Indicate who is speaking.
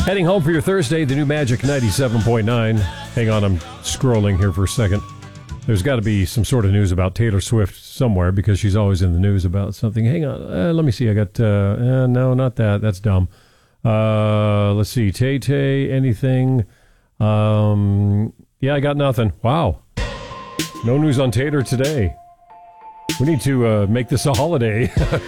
Speaker 1: Heading home for your Thursday, the new Magic 97.9. Hang on, I'm scrolling here for a second. There's got to be some sort of news about Taylor Swift somewhere because she's always in the news about something. Hang on, let me see. I got, no, not that. That's dumb. Let's see. Tay-Tay, anything? Yeah, I got nothing. Wow. No news on Taylor today. We need to make this a holiday.